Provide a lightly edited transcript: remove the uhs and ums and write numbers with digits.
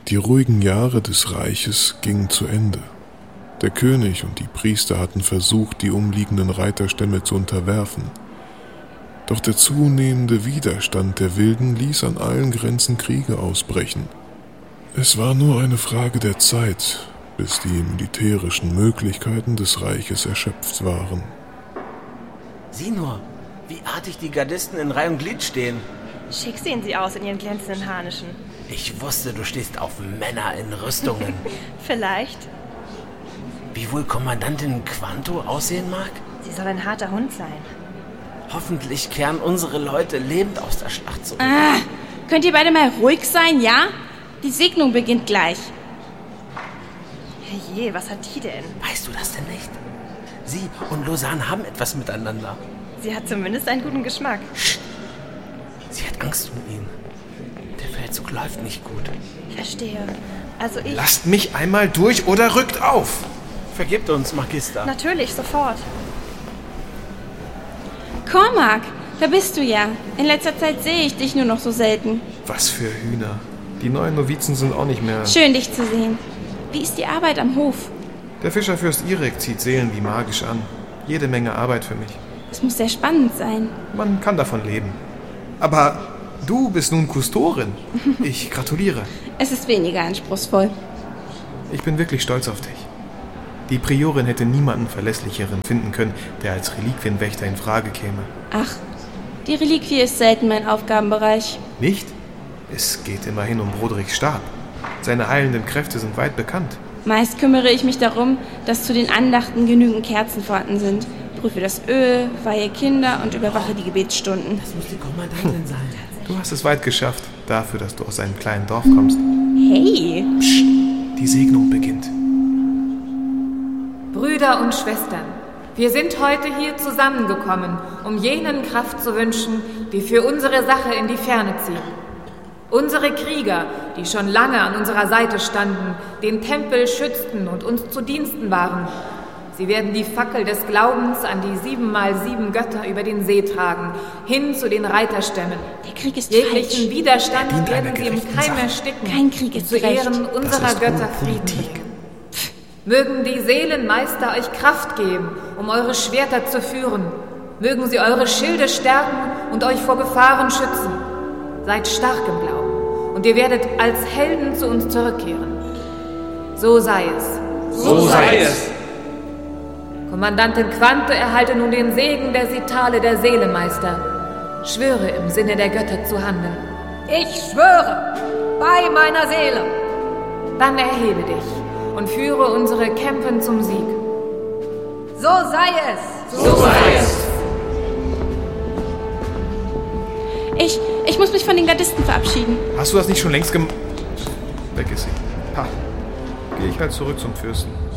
Die ruhigen Jahre des Reiches gingen zu Ende. Der König und die Priester hatten versucht, die umliegenden Reiterstämme zu unterwerfen. Doch der zunehmende Widerstand der Wilden ließ an allen Grenzen Kriege ausbrechen. Es war nur eine Frage der Zeit, bis die militärischen Möglichkeiten des Reiches erschöpft waren. Sieh nur, wie artig die Gardisten in Reih und Glied stehen. Schick sehen sie aus in ihren glänzenden Harnischen. Ich wusste, du stehst auf Männer in Rüstungen. Vielleicht. Wie wohl Kommandantin Quanto aussehen mag? Sie soll ein harter Hund sein. Hoffentlich kehren unsere Leute lebend aus der Schlacht zurück. Könnt ihr beide mal ruhig sein, ja? Die Segnung beginnt gleich. Herrje, was hat die denn? Weißt du das denn nicht? Sie und Lausanne haben etwas miteinander. Sie hat zumindest einen guten Geschmack. Psst. Sie hat Angst um ihn. Der Feldzug läuft nicht gut. Verstehe. Also ich... Lasst mich einmal durch oder rückt auf! Vergibt uns, Magister. Natürlich, sofort. Cormac, da bist du ja. In letzter Zeit sehe ich dich nur noch so selten. Was für Hühner. Die neuen Novizen sind auch nicht mehr... Schön, dich zu sehen. Wie ist die Arbeit am Hof? Der Fischerfürst Irek zieht Seelen wie magisch an. Jede Menge Arbeit für mich. Es muss sehr spannend sein. Man kann davon leben. Aber du bist nun Kustorin. Ich gratuliere. Es ist weniger anspruchsvoll. Ich bin wirklich stolz auf dich. Die Priorin hätte niemanden Verlässlicheren finden können, der als Reliquienwächter in Frage käme. Ach, die Reliquie ist selten mein Aufgabenbereich. Nicht? Es geht immerhin um Broderichs Stab. Seine heilenden Kräfte sind weit bekannt. Meist kümmere ich mich darum, dass zu den Andachten genügend Kerzen vorhanden sind. Prüfe das Öl, weihe Kinder und überwache die Gebetsstunden. Das muss die Kommandantin sein. Du hast es weit geschafft, dafür, dass du aus einem kleinen Dorf kommst. Hey! Psst, die Segnung beginnt. Brüder und Schwestern, wir sind heute hier zusammengekommen, um jenen Kraft zu wünschen, die für unsere Sache in die Ferne ziehen. Unsere Krieger, die schon lange an unserer Seite standen, den Tempel schützten und uns zu Diensten waren. Sie werden die Fackel des Glaubens an die 7x7 Götter über den See tragen, hin zu den Reiterstämmen. Der Krieg ist Jeglichen falsch. Widerstand werden sie im Keim ersticken. Kein Krieg ist zu recht. Ehren unserer Götter Frieden bringen. Mögen die Seelenmeister euch Kraft geben, um eure Schwerter zu führen. Mögen sie eure Schilde stärken und euch vor Gefahren schützen. Seid stark im Glauben, und ihr werdet als Helden zu uns zurückkehren. So sei es. So sei es. Kommandantin Quante erhalte nun den Segen der Sitale der Seelenmeister. Schwöre im Sinne der Götter zu handeln. Ich schwöre, bei meiner Seele. Dann erhebe dich und führe unsere Kämpfen zum Sieg. So sei es. So sei es. Ich muss mich von den Gardisten verabschieden. Hast du das nicht schon längst gemacht? Weg ist sie. Ha. Gehe ich halt zurück zum Fürsten.